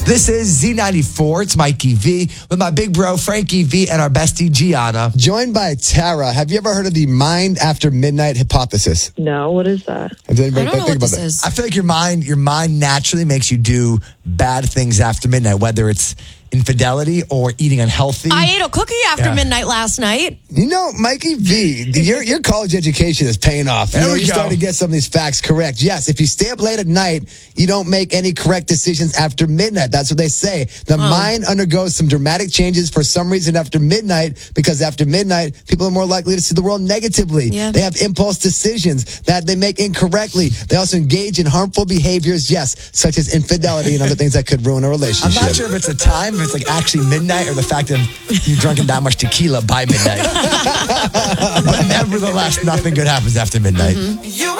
This is Z94. It's Mikey V with my big bro, Frankie V, and our bestie, Gianna. Joined by Tara. Have you ever heard of the mind after midnight hypothesis? No, what is that? Has anybody I don't know think what about this that? is. I feel like your mind naturally makes you do bad things after midnight, whether it's infidelity or eating unhealthy. I ate a cookie after midnight last night. You know, Mikey V, your college education is paying off. There we You're go. starting to get some of these facts correct. Yes, if you stay up late at night, you don't make any correct decisions after midnight. That's what they say. The mind undergoes some dramatic changes for some reason after midnight, because after midnight, people are more likely to see the world negatively. Yeah. They have impulse decisions that they make incorrectly. They also engage in harmful behaviors, yes, such as infidelity and other things that could ruin a I'm relationship. not sure if it's a time, if it's like actually midnight, or the fact that you've drunken that much tequila by midnight. But nevertheless, nothing good happens after midnight.